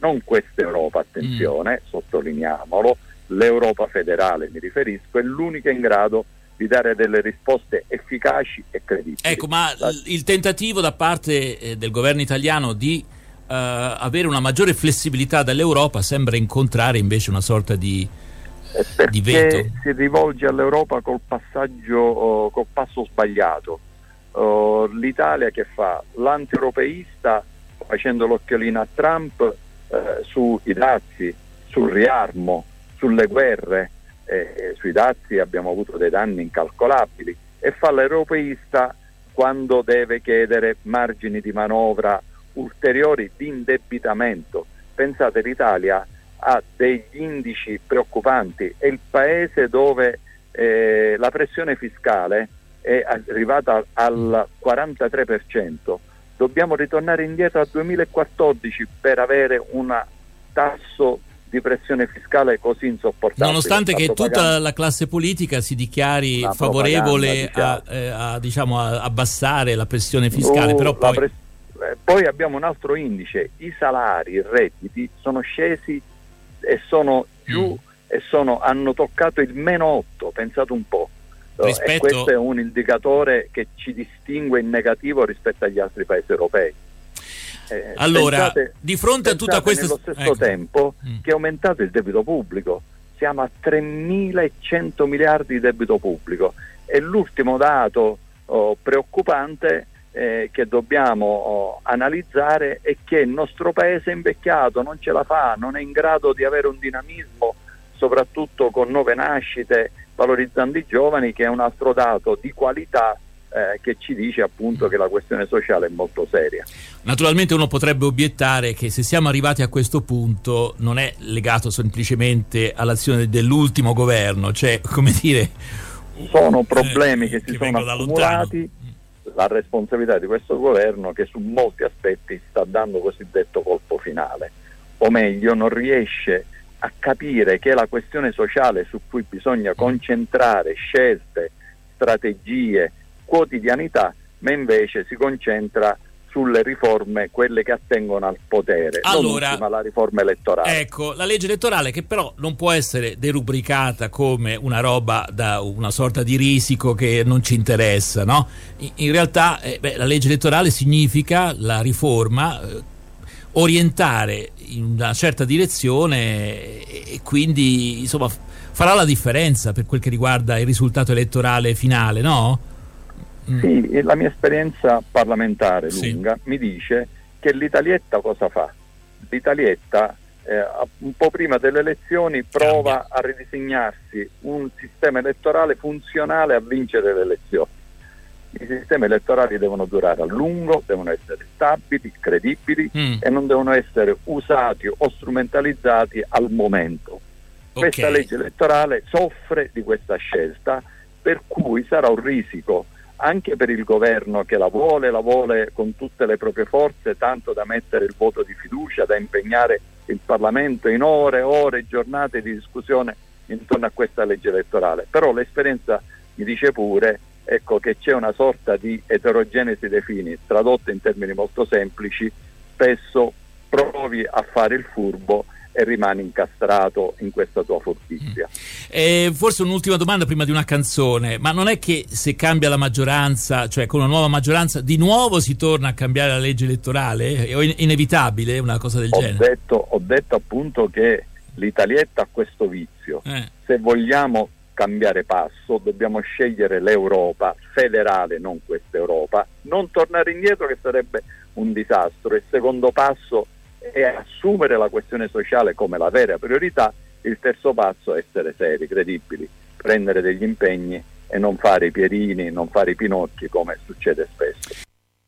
non questa Europa, attenzione, sottolineiamolo, l'Europa federale mi riferisco, è l'unica in grado di dare delle risposte efficaci e credibili. Ecco, ma il tentativo da parte del governo italiano di avere una maggiore flessibilità dall'Europa sembra incontrare invece una sorta di veto. Perché si rivolge all'Europa col passo sbagliato. L'Italia che fa? L'anti-europeista, facendo l'occhiolino a Trump sui dazi, sul riarmo, sulle guerre, sui dazi abbiamo avuto dei danni incalcolabili, e fa l'europeista quando deve chiedere margini di manovra ulteriori di indebitamento. Pensate, l'Italia ha degli indici preoccupanti, è il paese dove la pressione fiscale è arrivata al 43%, dobbiamo ritornare indietro al 2014 per avere un tasso di pressione fiscale così insopportabile. Nonostante che tutta la classe politica si dichiari favorevole a abbassare la pressione fiscale, però poi abbiamo un altro indice: i salari, i redditi sono scesi e sono giù e hanno toccato il -8, pensate un po'. E questo è un indicatore che ci distingue in negativo rispetto agli altri paesi europei. Allora, di fronte a tutta questa... Nello stesso tempo che è aumentato il debito pubblico, siamo a 3.100 miliardi di debito pubblico, e l'ultimo dato preoccupante che dobbiamo analizzare è che il nostro paese è invecchiato, non ce la fa, non è in grado di avere un dinamismo, soprattutto con nuove nascite, valorizzando i giovani, che è un altro dato di qualità che ci dice appunto che la questione sociale è molto seria. Naturalmente uno potrebbe obiettare che se siamo arrivati a questo punto non è legato semplicemente all'azione dell'ultimo governo, cioè, come dire, sono problemi che si sono accumulati, la responsabilità di questo governo che su molti aspetti sta dando cosiddetto colpo finale, o meglio non riesce a capire che è la questione sociale su cui bisogna concentrare scelte, strategie, quotidianità, ma invece si concentra sulle riforme, quelle che attengono al potere. Allora, non ultima, la riforma elettorale. Ecco, la legge elettorale, che però non può essere derubricata come una roba da una sorta di risico che non ci interessa, no? In realtà la legge elettorale significa la riforma, orientare in una certa direzione, e quindi insomma farà la differenza per quel che riguarda il risultato elettorale finale, no? Sì, la mia esperienza parlamentare lunga mi dice che l'Italietta cosa fa? L'Italietta un po' prima delle elezioni prova a ridisegnarsi un sistema elettorale funzionale a vincere le elezioni. I sistemi elettorali devono durare a lungo, devono essere stabili, credibili e non devono essere usati o strumentalizzati al momento. Questa legge elettorale soffre di questa scelta, per cui sarà un risico anche per il governo che la vuole con tutte le proprie forze, tanto da mettere il voto di fiducia, da impegnare il Parlamento in ore e ore, giornate di discussione intorno a questa legge elettorale. Però l'esperienza mi dice pure, ecco, che c'è una sorta di eterogenesi dei fini, tradotta in termini molto semplici: spesso provi a fare il furbo e rimani incastrato in questa tua furbizia. Forse un'ultima domanda prima di una canzone: ma non è che se cambia la maggioranza, cioè con una nuova maggioranza, di nuovo si torna a cambiare la legge elettorale? È inevitabile una cosa del genere? Ho detto appunto che l'Italietta ha questo vizio. Se vogliamo cambiare passo dobbiamo scegliere l'Europa federale, non questa Europa, non tornare indietro, che sarebbe un disastro. Il secondo passo è assumere la questione sociale come la vera priorità. Il terzo passo è essere seri, credibili, prendere degli impegni e non fare i pierini, non fare i pinocchi come succede spesso.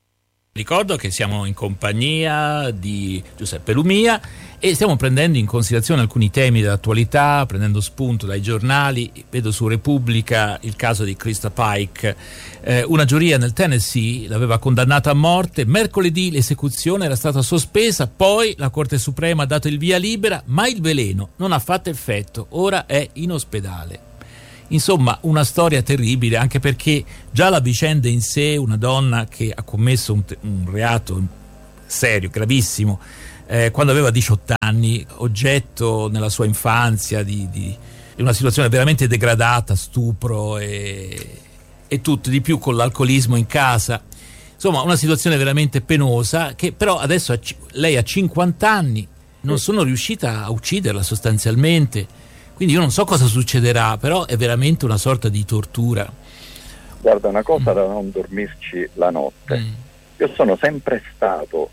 Ricordo che siamo in compagnia di Giuseppe Lumia e stiamo prendendo in considerazione alcuni temi dell'attualità, prendendo spunto dai giornali. Vedo su Repubblica il caso di Krista Pike. Una giuria nel Tennessee l'aveva condannata a morte. Mercoledì l'esecuzione era stata sospesa, poi la Corte Suprema ha dato il via libera, ma il veleno non ha fatto effetto. Ora è in ospedale. Insomma, una storia terribile, anche perché già la vicenda in sé, una donna che ha commesso un reato serio, gravissimo, quando aveva 18 anni, oggetto nella sua infanzia di una situazione veramente degradata, stupro e tutto di più, con l'alcolismo in casa. Insomma, una situazione veramente penosa, che però adesso lei ha 50 anni, non sono riuscita a ucciderla sostanzialmente, quindi io non so cosa succederà, però è veramente una sorta di tortura. Guarda, una cosa da non dormirci la notte. Io sono sempre stato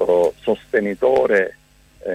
sostenitore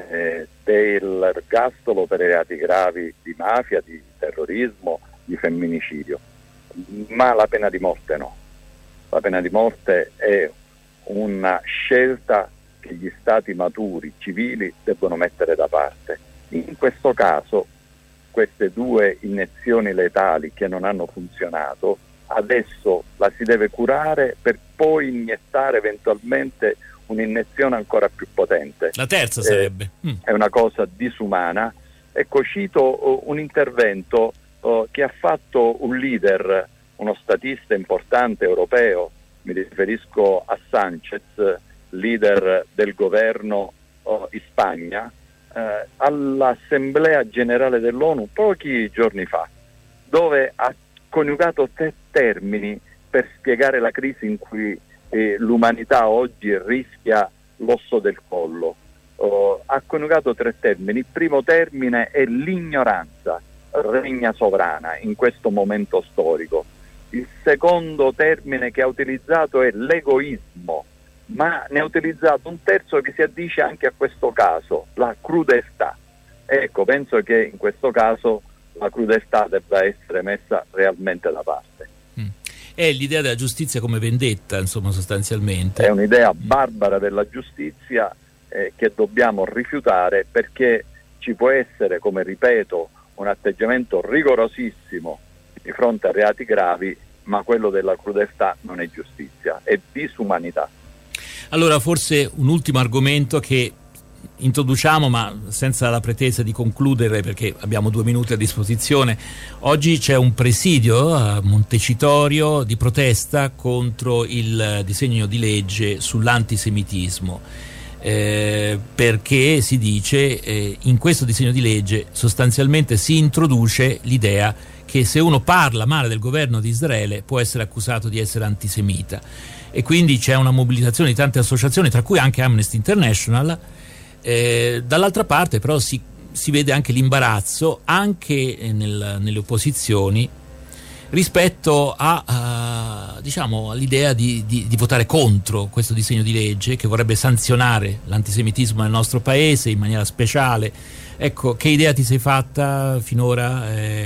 dell'ergastolo per i reati gravi di mafia, di terrorismo, di femminicidio, ma la pena di morte no. La pena di morte è una scelta che gli stati maturi, civili, debbono mettere da parte. In questo caso, queste 2 iniezioni letali che non hanno funzionato, adesso la si deve curare per poi iniettare eventualmente un'iniezione ancora più potente. La terza sarebbe. È una cosa disumana. Ecco, cito un intervento che ha fatto un leader, uno statista importante europeo, mi riferisco a Sanchez, leader del governo in Spagna, all'Assemblea Generale dell'ONU pochi giorni fa, dove ha coniugato 3 termini per spiegare la crisi in cui l'umanità oggi rischia l'osso del collo. Ha coniugato 3 termini. Il primo termine è l'ignoranza, regna sovrana in questo momento storico. Il secondo termine che ha utilizzato è l'egoismo, ma ne ha utilizzato un terzo che si addice anche a questo caso, la crudeltà. Ecco, penso che in questo caso la crudeltà debba essere messa realmente da parte. È l'idea della giustizia come vendetta, insomma, sostanzialmente. È un'idea barbara della giustizia che dobbiamo rifiutare, perché ci può essere, come ripeto, un atteggiamento rigorosissimo di fronte a reati gravi, ma quello della crudeltà non è giustizia, è disumanità. Allora, forse un ultimo argomento che introduciamo, ma senza la pretesa di concludere, perché abbiamo 2 minuti a disposizione. Oggi c'è un presidio a Montecitorio di protesta contro il disegno di legge sull'antisemitismo, perché si dice in questo disegno di legge sostanzialmente si introduce l'idea che se uno parla male del governo di Israele può essere accusato di essere antisemita, e quindi c'è una mobilitazione di tante associazioni, tra cui anche Amnesty International. Dall'altra parte però si vede anche l'imbarazzo anche nelle opposizioni rispetto diciamo all'idea di votare contro questo disegno di legge che vorrebbe sanzionare l'antisemitismo nel nostro paese in maniera speciale. Ecco, che idea ti sei fatta finora?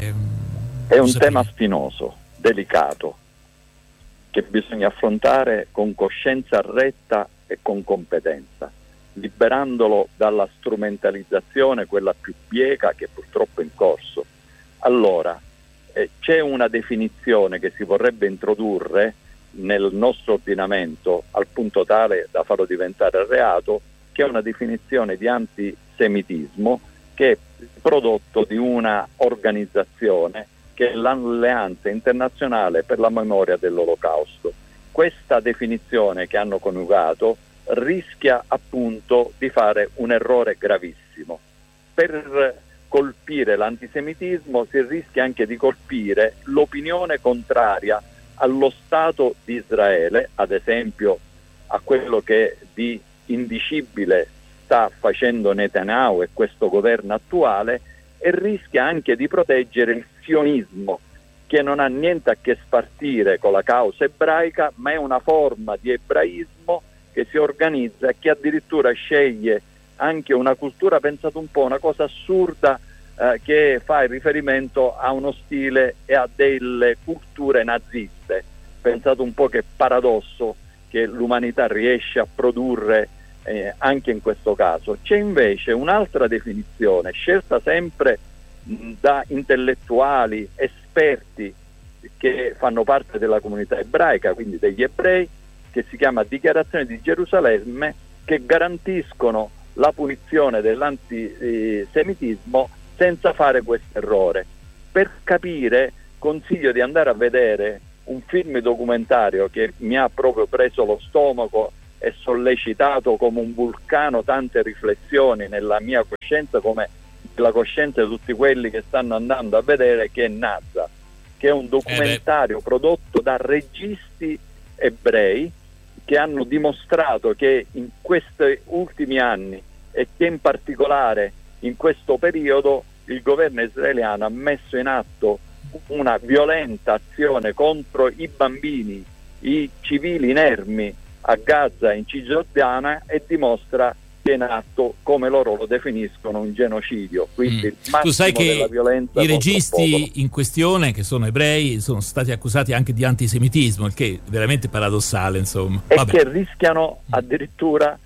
È un tema spinoso, delicato, che bisogna affrontare con coscienza retta e con competenza, liberandolo dalla strumentalizzazione, quella più bieca, che purtroppo è in corso. Allora, c'è una definizione che si vorrebbe introdurre nel nostro ordinamento al punto tale da farlo diventare reato, che è una definizione di antisemitismo che è prodotto di una organizzazione che è l'Alleanza Internazionale per la Memoria dell'Olocausto. Questa definizione che hanno coniugato rischia appunto di fare un errore gravissimo. Per colpire l'antisemitismo si rischia anche di colpire l'opinione contraria allo Stato di Israele, ad esempio a quello che di indicibile sta facendo Netanyahu e questo governo attuale, e rischia anche di proteggere il sionismo, che non ha niente a che spartire con la causa ebraica, ma è una forma di ebraismo che si organizza e che addirittura sceglie anche una cultura, pensate un po', una cosa assurda, che fa il riferimento a uno stile e a delle culture naziste. Pensate un po' che paradosso che l'umanità riesce a produrre anche in questo caso. C'è invece un'altra definizione scelta sempre da intellettuali, esperti che fanno parte della comunità ebraica, quindi degli ebrei, che si chiama Dichiarazione di Gerusalemme, che garantiscono la punizione dell'antisemitismo senza fare questo errore. Per capire, consiglio di andare a vedere un film documentario che mi ha proprio preso lo stomaco e sollecitato come un vulcano tante riflessioni nella mia coscienza, come la coscienza di tutti quelli che stanno andando a vedere, che è Nazza, che è un documentario prodotto da registi ebrei che hanno dimostrato che in questi ultimi anni, e che in particolare in questo periodo, il governo israeliano ha messo in atto una violenta azione contro i bambini, i civili inermi a Gaza e in Cisgiordania, e dimostra che è in atto, come loro lo definiscono, un genocidio. Quindi il massimo tu sai che della violenza i registi in questione, che sono ebrei, sono stati accusati anche di antisemitismo, il che è veramente paradossale, insomma. E che rischiano addirittura,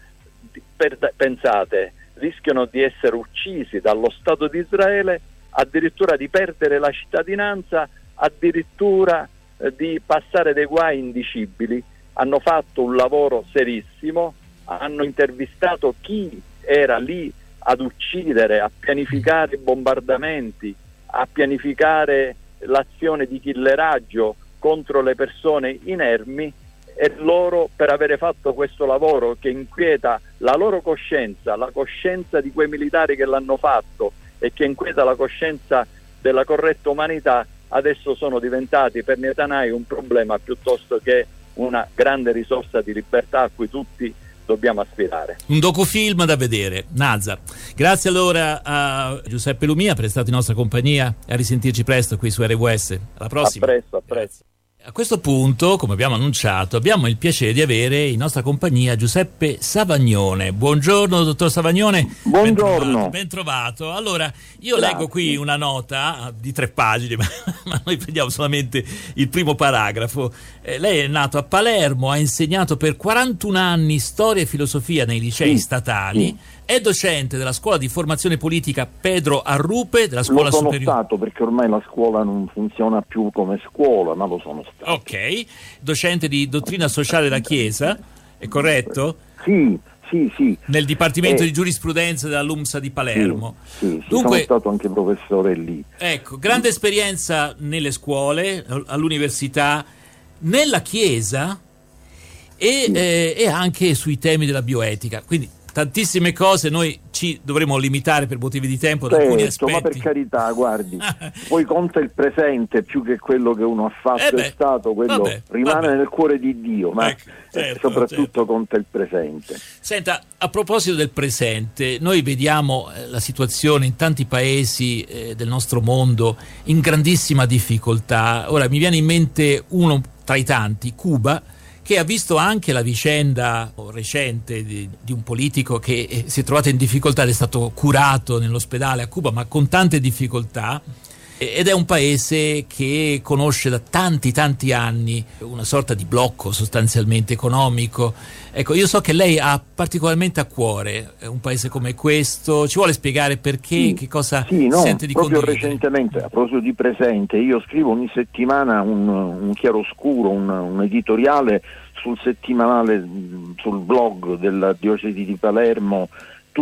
pensate, rischiano di essere uccisi dallo Stato di Israele, addirittura di perdere la cittadinanza, addirittura di passare dei guai indicibili. Hanno fatto un lavoro serissimo, hanno intervistato chi era lì ad uccidere, a pianificare i bombardamenti, a pianificare l'azione di killeraggio contro le persone inermi, e loro, per avere fatto questo lavoro che inquieta la loro coscienza, la coscienza di quei militari che l'hanno fatto e che inquieta la coscienza della corretta umanità, adesso sono diventati per Netanyahu un problema piuttosto che una grande risorsa di libertà a cui tutti dobbiamo aspirare. Un docufilm da vedere, Nazza. Grazie allora a Giuseppe Lumia per essere stato in nostra compagnia, e a risentirci presto qui su RWS. Alla prossima. A presto. Grazie. A questo punto, come abbiamo annunciato, abbiamo il piacere di avere in nostra compagnia Giuseppe Savagnone. Buongiorno, dottor Savagnone. Buongiorno. Ben trovato. Allora, io leggo qui una nota di 3 pagine, ma noi prendiamo solamente il primo paragrafo. Lei è nato a Palermo, ha insegnato per 41 anni storia e filosofia nei licei statali, è docente della scuola di formazione politica Pedro Arrupe, della scuola superiore. Lo sono stato, perché ormai la scuola non funziona più come scuola, ma lo sono stato. Ok, docente di dottrina sociale della Chiesa, è corretto? Sì. Nel Dipartimento di Giurisprudenza della LUMSA di Palermo. Sì, Dunque, sono stato anche professore lì. Ecco, grande esperienza nelle scuole, all'università, nella Chiesa e anche sui temi della bioetica. Quindi tantissime cose, noi ci dovremo limitare per motivi di tempo ad alcuni aspetti. Ma per carità, guardi, poi conta il presente più che quello che uno ha fatto è stato, quello rimane nel cuore di Dio, ma soprattutto conta il presente. Senta, a proposito del presente, noi vediamo la situazione in tanti paesi del nostro mondo in grandissima difficoltà. Ora mi viene in mente uno tra i tanti, Cuba, che ha visto anche la vicenda recente di un politico che si è trovato in difficoltà ed è stato curato nell'ospedale a Cuba, ma con tante difficoltà, ed è un paese che conosce da tanti anni una sorta di blocco sostanzialmente economico. Ecco, io so che lei ha particolarmente a cuore un paese come questo. Ci vuole spiegare perché, che cosa sente di proprio condividere? Recentemente, a proposito di presente, io scrivo ogni settimana un chiaroscuro, un editoriale sul settimanale, sul blog della diocesi di Palermo,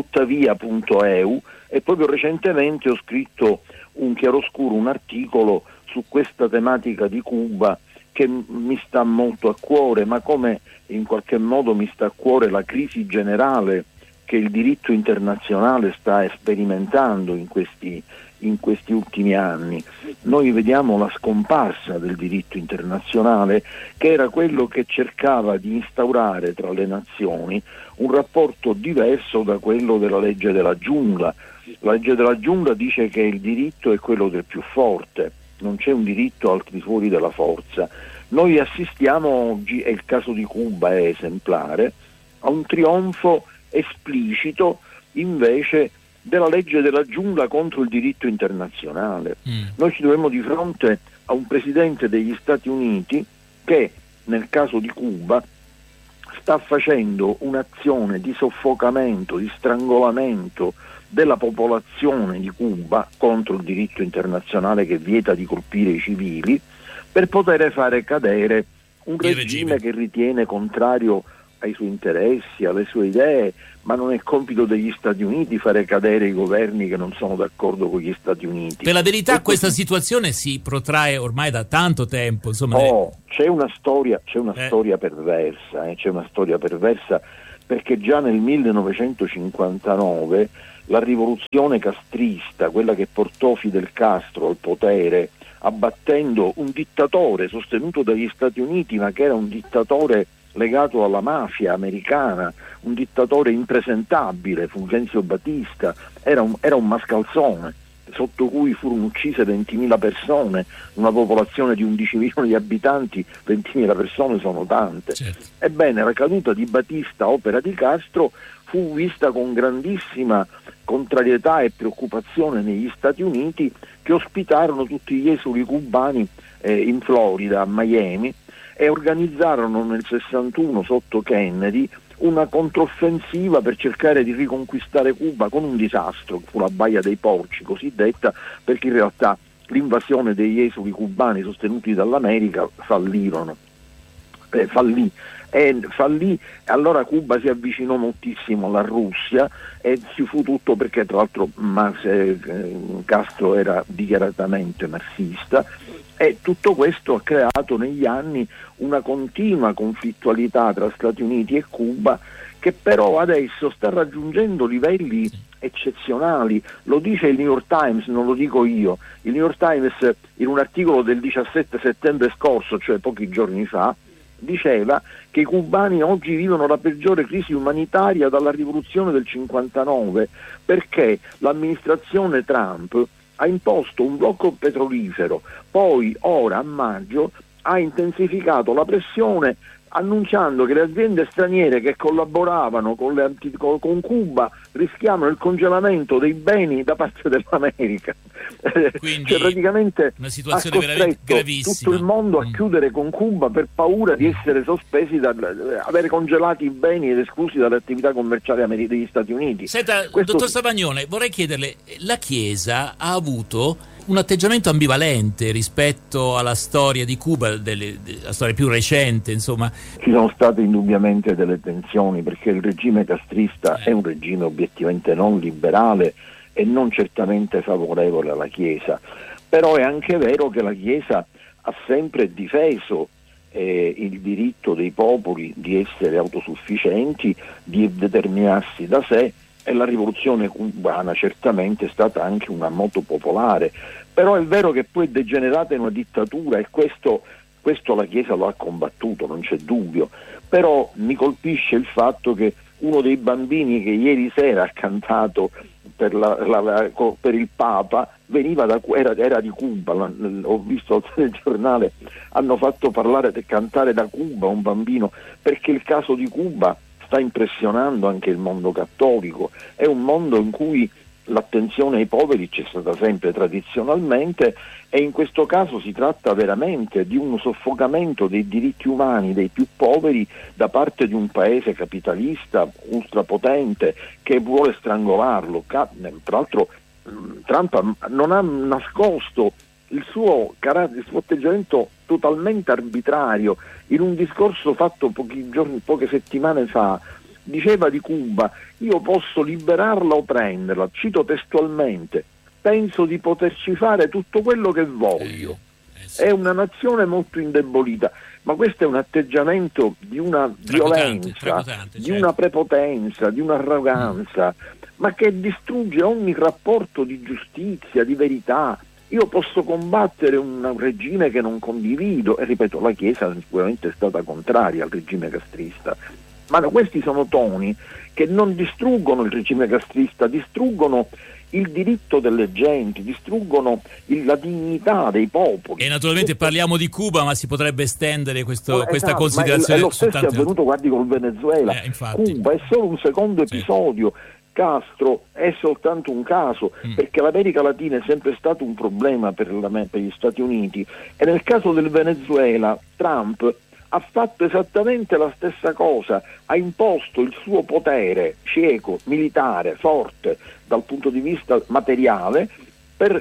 tuttavia.eu, e proprio recentemente ho scritto un chiaroscuro, un articolo su questa tematica di Cuba che mi sta molto a cuore, ma come in qualche modo mi sta a cuore la crisi generale che il diritto internazionale sta sperimentando in questi ultimi anni. Noi vediamo la scomparsa del diritto internazionale, che era quello che cercava di instaurare tra le nazioni un rapporto diverso da quello della legge della giungla. La legge della giungla dice che il diritto è quello del più forte, non c'è un diritto al di fuori della forza. Noi assistiamo oggi, e il caso di Cuba è esemplare, a un trionfo esplicito invece della legge della giungla contro il diritto internazionale. Noi ci troviamo di fronte a un presidente degli Stati Uniti che, nel caso di Cuba, sta facendo un'azione di soffocamento, di strangolamento della popolazione di Cuba contro il diritto internazionale che vieta di colpire i civili, per poter fare cadere un regime che ritiene contrario ai suoi interessi, alle sue idee, ma non è compito degli Stati Uniti fare cadere i governi che non sono d'accordo con gli Stati Uniti. Per la verità questa situazione si protrae ormai da tanto tempo, insomma. C'è una storia perversa, c'è una storia perversa, perché già nel 1959 la rivoluzione castrista, quella che portò Fidel Castro al potere, abbattendo un dittatore sostenuto dagli Stati Uniti, ma che era un dittatore legato alla mafia americana, un dittatore impresentabile, Fulgencio Batista, era un mascalzone sotto cui furono uccise 20.000 persone, una popolazione di 11 milioni di abitanti, 20.000 persone sono tante. Certo. Ebbene, la caduta di Batista, opera di Castro, fu vista con grandissima contrarietà e preoccupazione negli Stati Uniti, che ospitarono tutti gli esuli cubani in Florida, a Miami, e organizzarono nel 61 sotto Kennedy una controffensiva per cercare di riconquistare Cuba, con un disastro, che fu la Baia dei Porci cosiddetta, perché in realtà l'invasione degli esuli cubani sostenuti dall'America fallì. Allora Cuba si avvicinò moltissimo alla Russia e ci fu tutto, perché tra l'altro Castro era dichiaratamente marxista, e tutto questo ha creato negli anni una continua conflittualità tra Stati Uniti e Cuba, che però adesso sta raggiungendo livelli eccezionali. Lo dice il New York Times, non lo dico io. Il New York Times, in un articolo del 17 settembre scorso, cioè pochi giorni fa, diceva che i cubani oggi vivono la peggiore crisi umanitaria dalla rivoluzione del 59, perché l'amministrazione Trump ha imposto un blocco petrolifero, poi ora a maggio ha intensificato la pressione annunciando che le aziende straniere che collaboravano con Cuba rischiavano il congelamento dei beni da parte dell'America. Quindi cioè praticamente una situazione veramente gravissima. Tutto il mondo a chiudere con Cuba per paura di essere sospesi, avere congelati i beni ed esclusi dalle attività commerciali degli Stati Uniti. Senta, dottor Savagnone, vorrei chiederle, la Chiesa ha avuto un atteggiamento ambivalente rispetto alla storia di Cuba, la storia più recente, insomma. Ci sono state indubbiamente delle tensioni, perché il regime castrista è un regime obiettivamente non liberale e non certamente favorevole alla Chiesa, però è anche vero che la Chiesa ha sempre difeso il diritto dei popoli di essere autosufficienti, di determinarsi da sé, e la rivoluzione cubana certamente è stata anche una moto popolare, però è vero che poi è degenerata in una dittatura, e questo la Chiesa lo ha combattuto, non c'è dubbio. Però mi colpisce il fatto che uno dei bambini che ieri sera ha cantato per il Papa era di Cuba. Ho visto al telegiornale, hanno fatto cantare da Cuba un bambino, perché il caso di Cuba sta impressionando anche il mondo cattolico. È un mondo in cui l'attenzione ai poveri c'è stata sempre tradizionalmente, e in questo caso si tratta veramente di un soffocamento dei diritti umani dei più poveri da parte di un paese capitalista ultrapotente che vuole strangolarlo. Tra l'altro Trump non ha nascosto il suo atteggiamento totalmente arbitrario. In un discorso fatto poche settimane fa, diceva di Cuba: io posso liberarla o prenderla, cito testualmente, penso di poterci fare tutto quello che voglio. Sì. È una nazione molto indebolita, ma questo è un atteggiamento di una violenza, di una prepotenza, di un'arroganza, ma che distrugge ogni rapporto di giustizia, di verità. Io posso combattere un regime che non condivido, e ripeto, la Chiesa sicuramente è stata contraria al regime castrista, ma questi sono toni che non distruggono il regime castrista, distruggono il diritto delle genti, distruggono la dignità dei popoli. E naturalmente parliamo di Cuba, ma si potrebbe estendere questa considerazione. È lo stesso è avvenuto, guardi, col Venezuela. Cuba è solo un secondo episodio. Castro è soltanto un caso, perché l'America Latina è sempre stato un problema per gli Stati Uniti, e nel caso del Venezuela Trump ha fatto esattamente la stessa cosa, ha imposto il suo potere cieco, militare, forte dal punto di vista materiale, per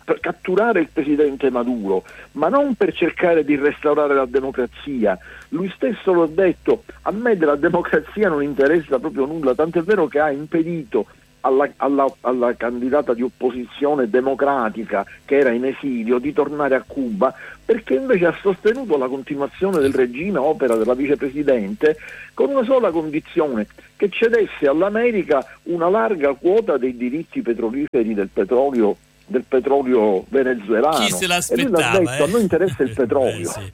per catturare il presidente Maduro, ma non per cercare di restaurare la democrazia. Lui stesso lo ha detto: a me della democrazia non interessa proprio nulla, tant'è vero che ha impedito alla candidata di opposizione democratica che era in esilio di tornare a Cuba, perché invece ha sostenuto la continuazione del regime a opera della vicepresidente con una sola condizione: che cedesse all'America una larga quota dei diritti petroliferi del petrolio venezuelano. Chi se l'aspettava? E lui l'ha detto: a noi interessa il petrolio. Sì.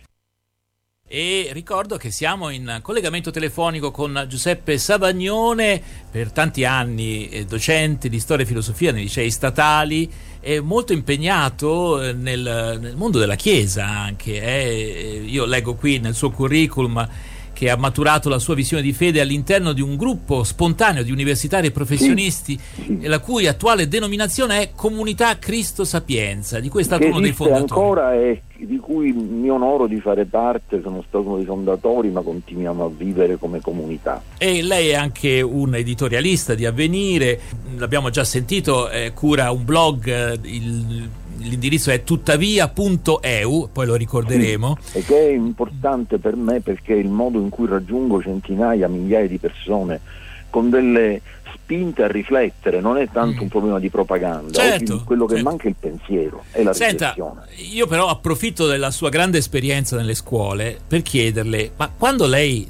E ricordo che siamo in collegamento telefonico con Giuseppe Savagnone, per tanti anni docente di storia e filosofia nei licei statali, e molto impegnato nel mondo della Chiesa anche. Io leggo qui nel suo curriculum che ha maturato la sua visione di fede all'interno di un gruppo spontaneo di universitari e professionisti, la cui attuale denominazione è Comunità Cristo Sapienza, di cui è stato uno dei fondatori. Ancora e di cui mi onoro di fare parte, sono stato uno dei fondatori, ma continuiamo a vivere come comunità. E lei è anche un editorialista di Avvenire, l'abbiamo già sentito, cura un blog, l'indirizzo è tuttavia.eu, poi lo ricorderemo. Sì, e che è importante per me perché è il modo in cui raggiungo centinaia, migliaia di persone con delle spinte a riflettere. Non è tanto un problema di propaganda, certo, quello che manca è il pensiero e la riflessione. Io però approfitto della sua grande esperienza nelle scuole per chiederle: ma quando lei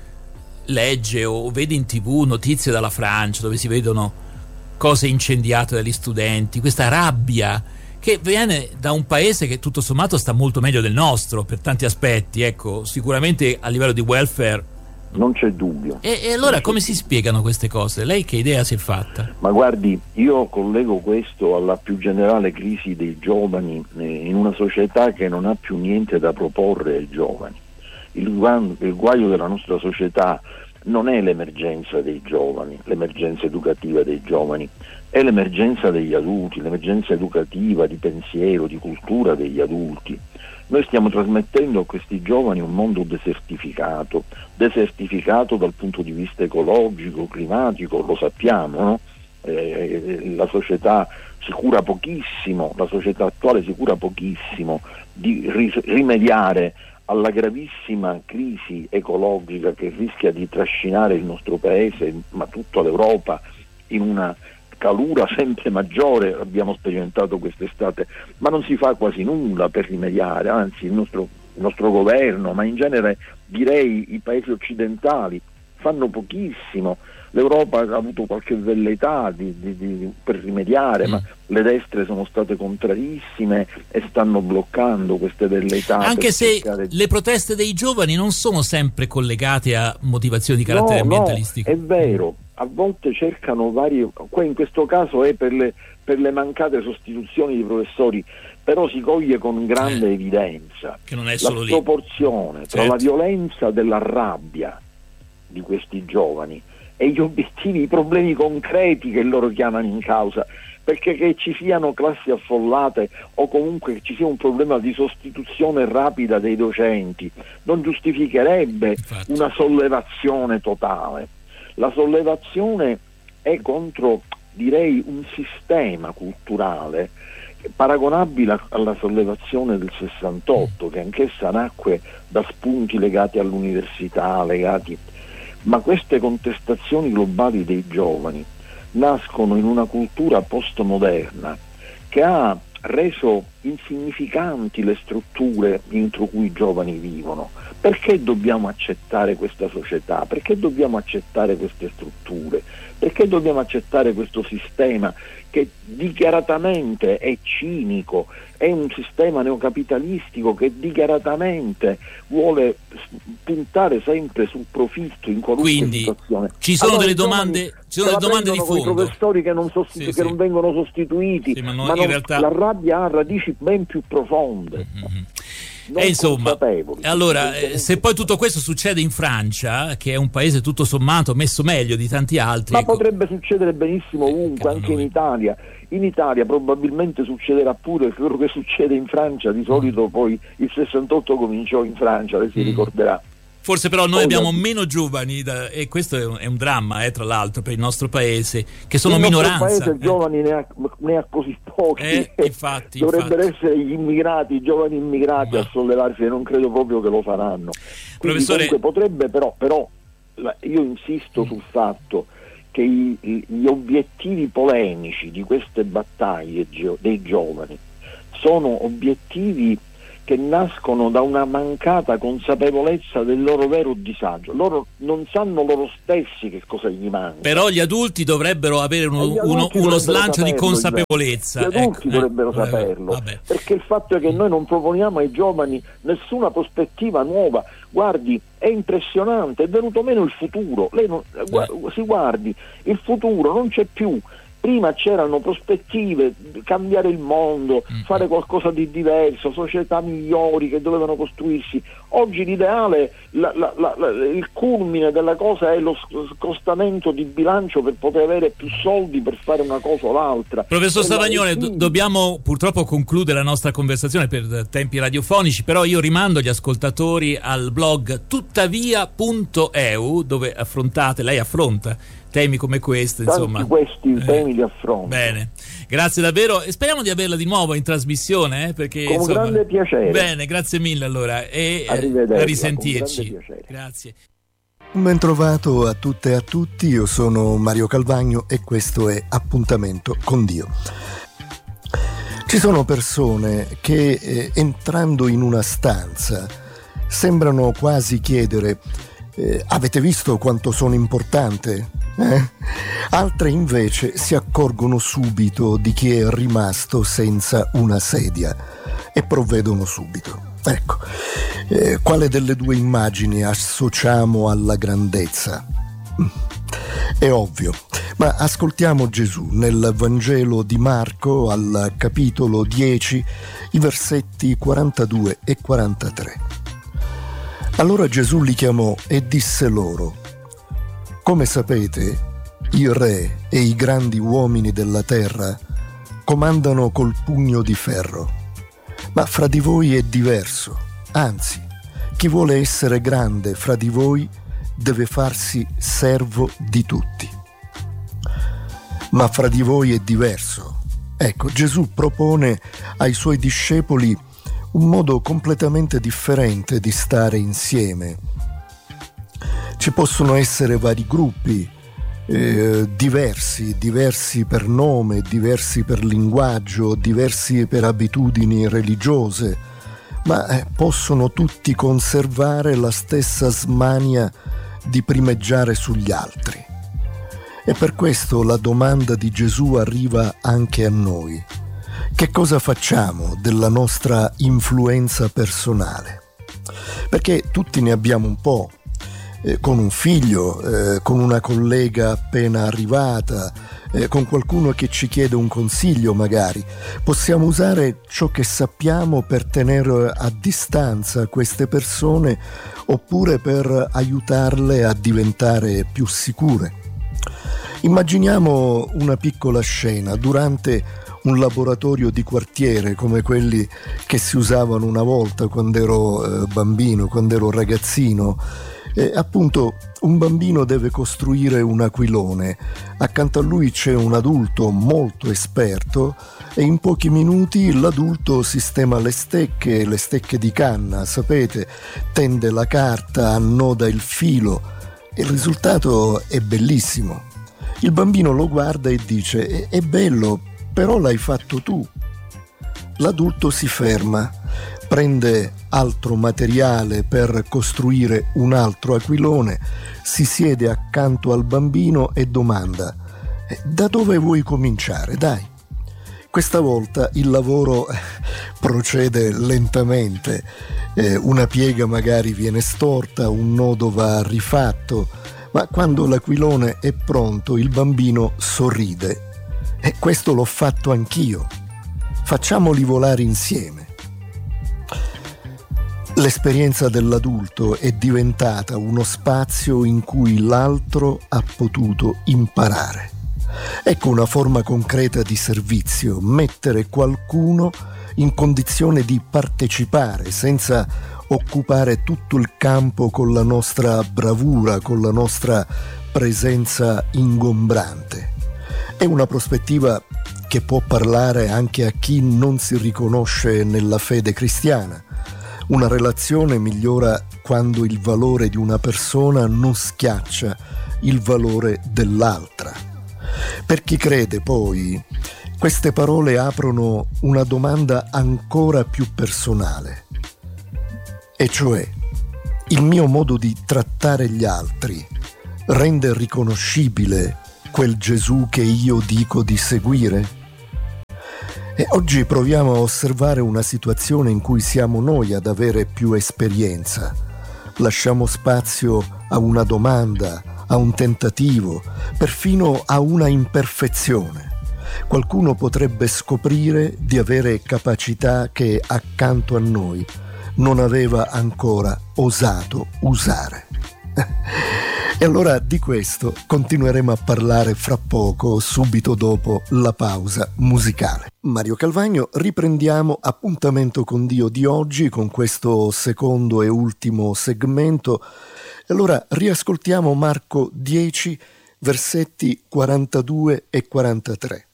legge o vede in TV notizie dalla Francia dove si vedono cose incendiate dagli studenti, questa rabbia che viene da un paese che tutto sommato sta molto meglio del nostro per tanti aspetti, ecco, sicuramente a livello di welfare non c'è dubbio. E allora come si spiegano queste cose? Lei che idea si è fatta? Ma guardi, io collego questo alla più generale crisi dei giovani in una società che non ha più niente da proporre ai giovani. Il guaio della nostra società non è l'emergenza dei giovani, l'emergenza educativa dei giovani, è l'emergenza degli adulti, l'emergenza educativa, di pensiero, di cultura degli adulti. Noi stiamo trasmettendo a questi giovani un mondo desertificato dal punto di vista ecologico, climatico, lo sappiamo, no? La società si cura pochissimo, la società attuale si cura pochissimo di rimediare alla gravissima crisi ecologica che rischia di trascinare il nostro paese, ma tutta l'Europa, in una calura sempre maggiore. Abbiamo sperimentato quest'estate, ma non si fa quasi nulla per rimediare, anzi il nostro governo, ma in genere direi i paesi occidentali fanno pochissimo. L'Europa ha avuto qualche velleità per rimediare, ma le destre sono state contrarissime e stanno bloccando queste velleità. Anche se le proteste dei giovani non sono sempre collegate a motivazioni di carattere ambientalistico. No, è vero, a volte cercano varie, in questo caso è per le mancate sostituzioni di professori, però si coglie con grande evidenza che non è solo la sproporzione tra la violenza della rabbia di questi giovani e gli obiettivi, i problemi concreti che loro chiamano in causa, perché che ci siano classi affollate o comunque che ci sia un problema di sostituzione rapida dei docenti non giustificherebbe una sollevazione totale. La sollevazione è contro, direi, un sistema culturale paragonabile alla sollevazione del 68, che anch'essa nacque da spunti legati all'università, ma queste contestazioni globali dei giovani nascono in una cultura postmoderna che ha reso insignificanti le strutture entro cui i giovani vivono. Perché dobbiamo accettare questa società? Perché dobbiamo accettare queste strutture? Perché dobbiamo accettare questo sistema che dichiaratamente è cinico, è un sistema neocapitalistico che dichiaratamente vuole puntare sempre sul profitto in qualunque situazione. Ci sono delle domande, di fondo. I professori che non vengono sostituiti, ma in realtà la rabbia ha radici ben più profonde. Insomma, allora, se poi tutto questo succede in Francia, che è un paese tutto sommato messo meglio di tanti altri, ma potrebbe succedere benissimo ovunque, anche in Italia. In Italia probabilmente succederà pure quello che succede in Francia. Di solito poi il 68 cominciò in Francia, lei si ricorderà. Forse però noi abbiamo meno giovani e questo è un dramma, tra l'altro, per il nostro paese, che sono minoranza. Il nostro paese giovani ne ha così pochi. Infatti. Dovrebbero essere gli immigrati, i giovani immigrati a sollevarsi, e non credo proprio che lo faranno. Quindi, professore, potrebbe però io insisto sul fatto che gli obiettivi polemici di queste battaglie dei giovani sono obiettivi che nascono da una mancata consapevolezza del loro vero disagio. Loro non sanno loro stessi che cosa gli manca. Però gli adulti dovrebbero avere uno slancio di consapevolezza. Gli adulti dovrebbero saperlo, perché il fatto è che noi non proponiamo ai giovani nessuna prospettiva nuova. Guardi, è impressionante, è venuto meno il futuro. Lei si guardi, il futuro non c'è più. Prima c'erano prospettive, cambiare il mondo, fare qualcosa di diverso, società migliori che dovevano costruirsi. Oggi l'ideale, il culmine della cosa è lo scostamento di bilancio per poter avere più soldi per fare una cosa o l'altra. Professor Stavagnone, dobbiamo purtroppo concludere la nostra conversazione per tempi radiofonici, però io rimando gli ascoltatori al blog tuttavia.eu, dove lei affronta temi come questo, insomma. Questi temi li affronto. Bene, grazie davvero e speriamo di averla di nuovo in trasmissione, perché con grande piacere. Bene, grazie mille allora e a risentirci. Grazie. Un ben trovato a tutte e a tutti, io sono Mario Calvagno e questo è Appuntamento con Dio. Ci sono persone che entrando in una stanza sembrano quasi chiedere: avete visto quanto sono importante? Altre invece si accorgono subito di chi è rimasto senza una sedia e provvedono subito. Ecco, quale delle due immagini associamo alla grandezza? È ovvio, ma ascoltiamo Gesù nel Vangelo di Marco al capitolo 10, i versetti 42 e 43. Allora Gesù li chiamò e disse loro: come sapete, i re e i grandi uomini della terra comandano col pugno di ferro, ma fra di voi è diverso. Anzi, chi vuole essere grande fra di voi deve farsi servo di tutti. Ma fra di voi è diverso. Ecco, Gesù propone ai suoi discepoli un modo completamente differente di stare insieme. Ci possono essere vari gruppi, diversi per nome, diversi per linguaggio, diversi per abitudini religiose, ma possono tutti conservare la stessa smania di primeggiare sugli altri. E per questo la domanda di Gesù arriva anche a noi: che cosa facciamo della nostra influenza personale? Perché tutti ne abbiamo un po'. Con un figlio, con una collega appena arrivata, con qualcuno che ci chiede un consiglio magari. Possiamo usare ciò che sappiamo per tenere a distanza queste persone oppure per aiutarle a diventare più sicure. Immaginiamo una piccola scena durante un laboratorio di quartiere come quelli che si usavano una volta quando ero bambino, quando ero ragazzino. Appunto, un bambino deve costruire un aquilone, accanto a lui c'è un adulto molto esperto e in pochi minuti l'adulto sistema le stecche di canna, sapete, tende la carta, annoda il filo e il risultato è bellissimo. Il bambino lo guarda e dice: è bello, però l'hai fatto tu. L'adulto si ferma, prende altro materiale per costruire un altro aquilone, si siede accanto al bambino e domanda: da dove vuoi cominciare? Dai. Questa volta il lavoro procede lentamente, una piega magari viene storta, un nodo va rifatto, ma quando l'aquilone è pronto il bambino sorride. E questo l'ho fatto anch'io. Facciamoli volare insieme. L'esperienza dell'adulto è diventata uno spazio in cui l'altro ha potuto imparare. Ecco una forma concreta di servizio, mettere qualcuno in condizione di partecipare senza occupare tutto il campo con la nostra bravura, con la nostra presenza ingombrante. È una prospettiva che può parlare anche a chi non si riconosce nella fede cristiana. Una relazione migliora quando il valore di una persona non schiaccia il valore dell'altra. Per chi crede, poi, queste parole aprono una domanda ancora più personale, e cioè: il mio modo di trattare gli altri rende riconoscibile quel Gesù che io dico di seguire? E oggi proviamo a osservare una situazione in cui siamo noi ad avere più esperienza. Lasciamo spazio a una domanda, a un tentativo, perfino a una imperfezione. Qualcuno potrebbe scoprire di avere capacità che accanto a noi non aveva ancora osato usare. E allora di questo continueremo a parlare fra poco, subito dopo la pausa musicale. Mario Calvagno, riprendiamo Appuntamento con Dio di oggi con questo secondo e ultimo segmento. E allora riascoltiamo Marco 10, versetti 42 e 43.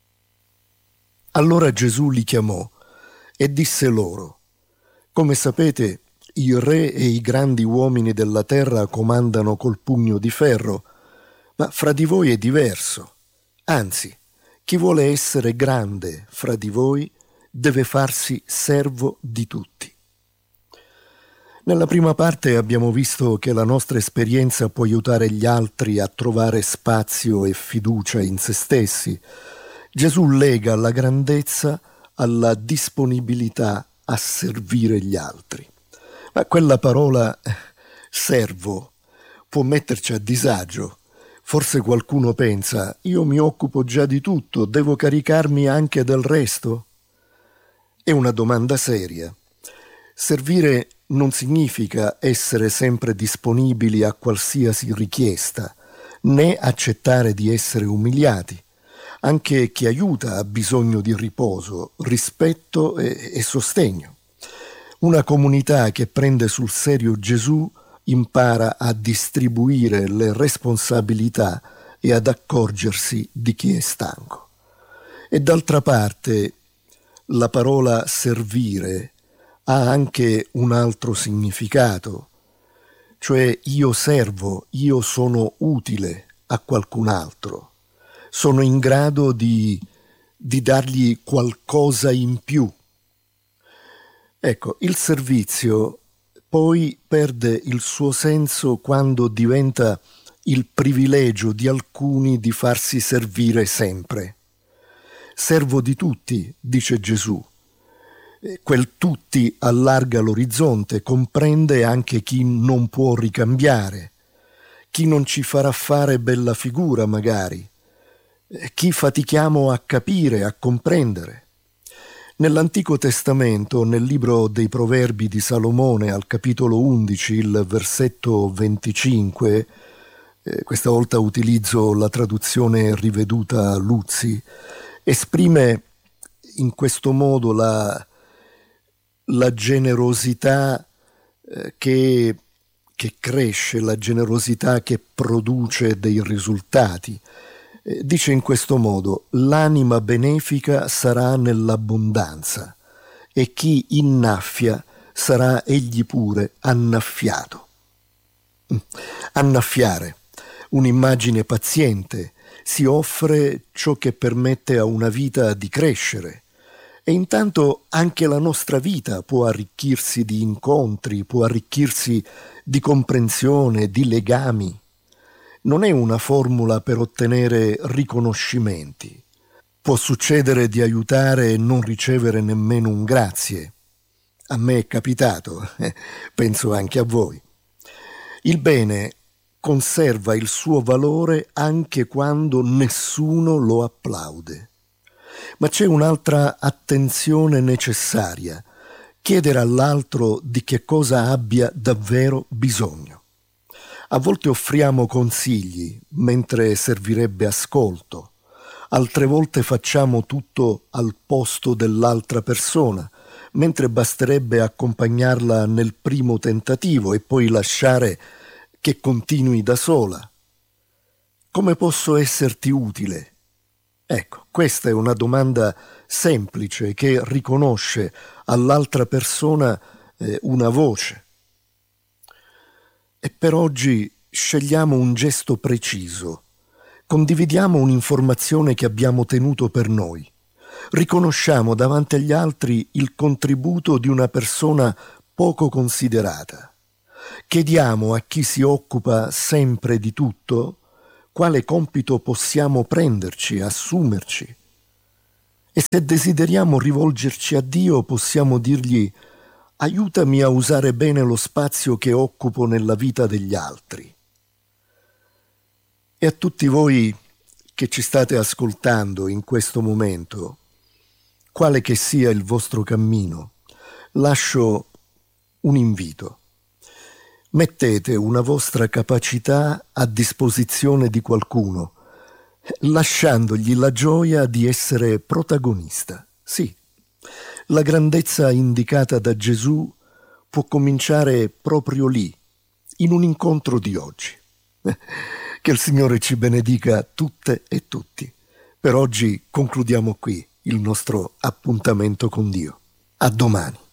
Allora Gesù li chiamò e disse loro: come sapete, i re e i grandi uomini della terra comandano col pugno di ferro, ma fra di voi è diverso. Anzi, chi vuole essere grande fra di voi deve farsi servo di tutti. Nella prima parte abbiamo visto che la nostra esperienza può aiutare gli altri a trovare spazio e fiducia in se stessi. Gesù lega la grandezza alla disponibilità a servire gli altri. Ma quella parola servo può metterci a disagio. Forse qualcuno pensa: io mi occupo già di tutto, devo caricarmi anche del resto? È una domanda seria. Servire non significa essere sempre disponibili a qualsiasi richiesta, né accettare di essere umiliati. Anche chi aiuta ha bisogno di riposo, rispetto e sostegno. Una comunità che prende sul serio Gesù impara a distribuire le responsabilità e ad accorgersi di chi è stanco. E d'altra parte, la parola servire ha anche un altro significato, cioè io servo, io sono utile a qualcun altro, sono in grado di dargli qualcosa in più. Ecco, il servizio poi perde il suo senso quando diventa il privilegio di alcuni di farsi servire sempre. Servo di tutti, dice Gesù. Quel tutti allarga l'orizzonte, comprende anche chi non può ricambiare, chi non ci farà fare bella figura magari, chi fatichiamo a capire, a comprendere. Nell'Antico Testamento, nel libro dei Proverbi di Salomone, al capitolo 11, il versetto 25, questa volta utilizzo la traduzione riveduta Luzzi, esprime in questo modo la generosità che cresce, la generosità che produce dei risultati. Dice in questo modo: l'anima benefica sarà nell'abbondanza e chi innaffia sarà egli pure annaffiato. Annaffiare, un'immagine paziente, si offre ciò che permette a una vita di crescere. E intanto anche la nostra vita può arricchirsi di incontri, può arricchirsi di comprensione, di legami. Non è una formula per ottenere riconoscimenti. Può succedere di aiutare e non ricevere nemmeno un grazie. A me è capitato, penso anche a voi. Il bene conserva il suo valore anche quando nessuno lo applaude. Ma c'è un'altra attenzione necessaria: chiedere all'altro di che cosa abbia davvero bisogno. A volte offriamo consigli, mentre servirebbe ascolto. Altre volte facciamo tutto al posto dell'altra persona, mentre basterebbe accompagnarla nel primo tentativo e poi lasciare che continui da sola? Come posso esserti utile? Ecco, questa è una domanda semplice che riconosce all'altra persona una voce. E per oggi scegliamo un gesto preciso. Condividiamo un'informazione che abbiamo tenuto per noi. Riconosciamo davanti agli altri il contributo di una persona poco considerata. Chiediamo a chi si occupa sempre di tutto quale compito possiamo prenderci, assumerci. E se desideriamo rivolgerci a Dio, possiamo dirgli: aiutami a usare bene lo spazio che occupo nella vita degli altri. E a tutti voi che ci state ascoltando in questo momento, quale che sia il vostro cammino, lascio un invito. Mettete una vostra capacità a disposizione di qualcuno, lasciandogli la gioia di essere protagonista. Sì, la grandezza indicata da Gesù può cominciare proprio lì, in un incontro di oggi. Che il Signore ci benedica tutte e tutti. Per oggi concludiamo qui il nostro appuntamento con Dio. A domani.